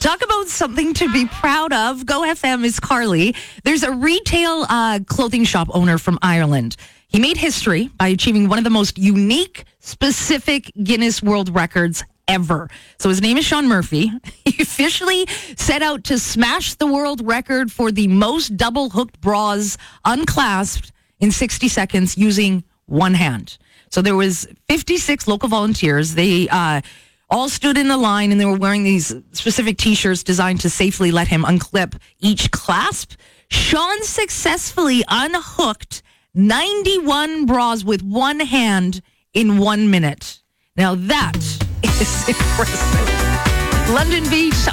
Talk about something to be proud of. Go FM is Carly. There's a retail clothing shop owner from Ireland. He made history by achieving one of the most unique, specific Guinness World Records ever. So his name is Sean Murphy. He officially set out to smash the world record for the most double-hooked bras unclasped in 60 seconds using one hand. So there was 56 local volunteers. They all stood in the line, and they were wearing these specific T-shirts designed to safely let him unclip each clasp. Sean successfully unhooked 91 bras with one hand in 1 minute. Now that is impressive. London Beach